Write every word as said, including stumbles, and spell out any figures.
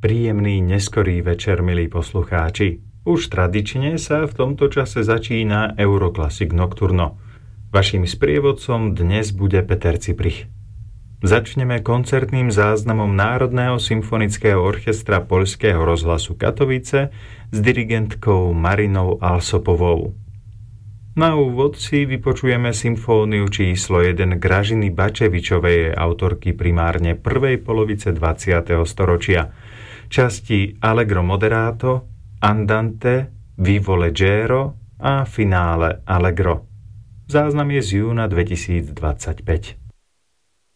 Príjemný neskorý večer, milí poslucháči. Už tradične sa v tomto čase začína Euroclassic Nocturno. Vaším sprievodcom dnes bude Peter Ciprich. Začneme koncertným záznamom Národného symfonického orchestra Poľského rozhlasu Katovice s dirigentkou Marinou Alsopovou. Na úvod si vypočujeme symfóniu číslo jeden Gražiny Bačevičovej, autorky primárne prvej polovice dvadsiateho storočia. Časti Allegro moderato, Andante, Vivo leggero a Finále Allegro. Záznam je z júna dvetisícdvadsaťpäť.